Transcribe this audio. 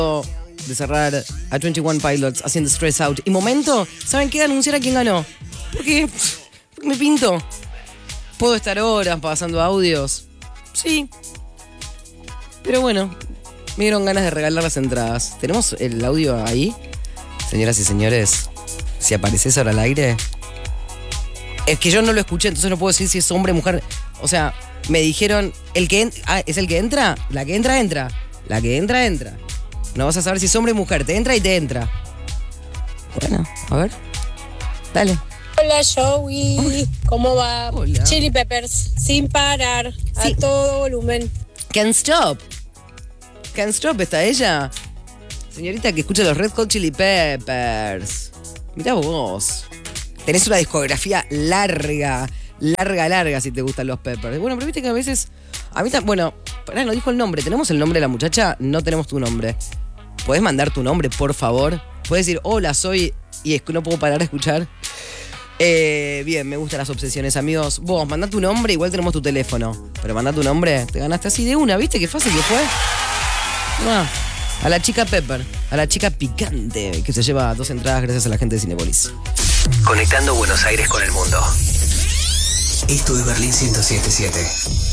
de cerrar a 21 Pilots haciendo Stress Out. Y momento, ¿saben qué? Anunciar a quién ganó. Porque me pinto. ¿Puedo estar horas pasando audios? Sí. Pero bueno, me dieron ganas de regalar las entradas. ¿Tenemos el audio ahí? Señoras y señores, si apareces ahora al aire... Es que yo no lo escuché, entonces no puedo decir si es hombre o mujer. O sea, me dijeron, ¿es el que entra? La que entra, entra. La que entra, entra. No vas a saber si es hombre o mujer. Te entra y te entra. Bueno, a ver. Dale. Hola Joey, ¿cómo va? Hola. Chili Peppers, sin parar, Sí. a todo volumen. Can't Stop. Can't Stop, ¿está ella? Señorita que escucha los Red Hot Chili Peppers. Mirá vos. Tenés una discografía larga si te gustan los Peppers. Bueno, pero viste que a veces... Bueno, pará, no dijo el nombre. ¿Tenemos el nombre de la muchacha? No tenemos tu nombre. ¿Podés mandar tu nombre, por favor? ¿Puedes decir, hola, soy... y no puedo parar de escuchar? Bien, me gustan las obsesiones, amigos. Vos, mandá tu nombre, igual tenemos tu teléfono. Pero mandá tu nombre, te ganaste así de una, ¿viste? Qué fácil que fue. A la chica Pepper, a la chica picante, que se lleva 2 entradas gracias a la gente de Cinépolis. Conectando Buenos Aires con el mundo. Esto es Berlín 107.7.